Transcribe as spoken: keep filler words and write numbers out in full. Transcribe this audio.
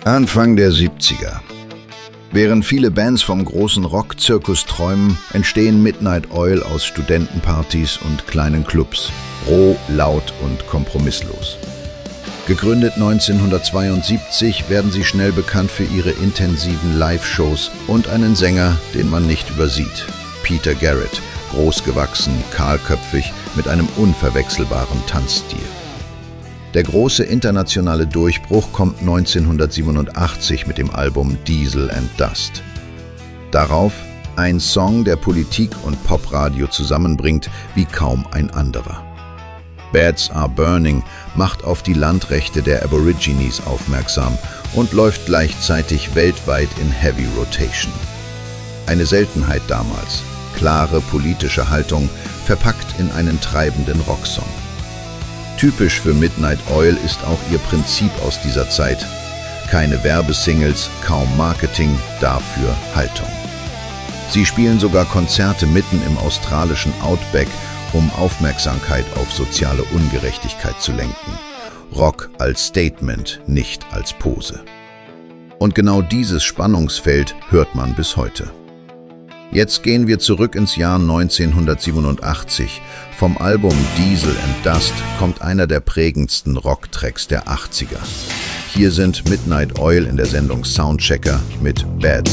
Anfang der siebziger. Während viele Bands vom großen Rock-Zirkus träumen, entstehen Midnight Oil aus Studentenpartys und kleinen Clubs, roh, laut und kompromisslos. Gegründet neunzehnhundertzweiundsiebzig werden sie schnell bekannt für ihre intensiven Live-Shows und einen Sänger, den man nicht übersieht, Peter Garrett, großgewachsen, kahlköpfig, mit einem unverwechselbaren Tanzstil. Der große internationale Durchbruch kommt neunzehnhundertsiebenundachtzig mit dem Album Diesel and Dust. Darauf ein Song, der Politik und Popradio zusammenbringt wie kaum ein anderer. Beds Are Burning macht auf die Landrechte der Aborigines aufmerksam und läuft gleichzeitig weltweit in Heavy Rotation. Eine Seltenheit damals, klare politische Haltung, verpackt in einen treibenden Rocksong. Typisch für Midnight Oil ist auch ihr Prinzip aus dieser Zeit. Keine Werbesingles, kaum Marketing, dafür Haltung. Sie spielen sogar Konzerte mitten im australischen Outback, um Aufmerksamkeit auf soziale Ungerechtigkeit zu lenken. Rock als Statement, nicht als Pose. Und genau dieses Spannungsfeld hört man bis heute. Jetzt gehen wir zurück ins Jahr neunzehnhundertsiebenundachtzig. Vom Album Diesel and Dust kommt einer der prägendsten Rocktracks der achtziger. Hier sind Midnight Oil in der Sendung Soundchecker mit Beds